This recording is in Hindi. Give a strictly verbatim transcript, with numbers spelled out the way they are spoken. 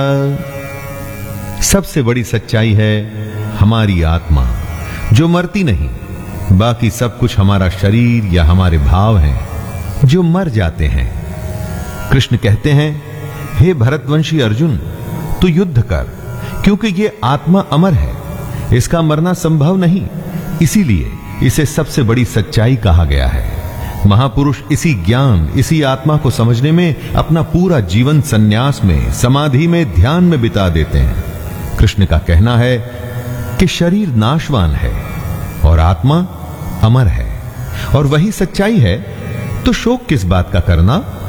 सबसे बड़ी सच्चाई है हमारी आत्मा, जो मरती नहीं। बाकी सब कुछ हमारा शरीर या हमारे भाव हैं जो मर जाते हैं। कृष्ण कहते हैं, हे भरतवंशी अर्जुन, तू युद्ध कर, क्योंकि ये आत्मा अमर है, इसका मरना संभव नहीं। इसीलिए इसे सबसे बड़ी सच्चाई कहा गया है। महापुरुष इसी ज्ञान, इसी आत्मा को समझने में अपना पूरा जीवन संन्यास में, समाधि में, ध्यान में बिता देते हैं। कृष्ण का कहना है कि शरीर नाशवान है और आत्मा अमर है, और वही सच्चाई है, तो शोक किस बात का करना।